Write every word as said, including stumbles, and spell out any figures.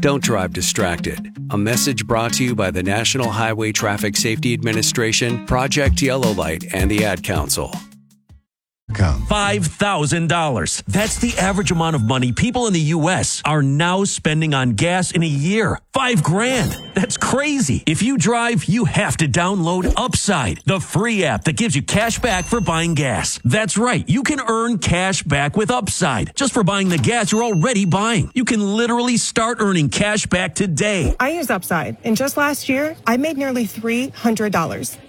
Don't drive distracted. A message brought to you by the National Highway Traffic Safety Administration, Project Yellow Light, and the Ad Council. five thousand dollars. That's the average amount of money people in the U S are now spending on gas in a year. Five grand. That's crazy. If you drive, you have to download Upside, the free app that gives you cash back for buying gas. That's right. You can earn cash back with Upside just for buying the gas you're already buying. You can literally start earning cash back today. I use Upside, and just last year, I made nearly three hundred dollars.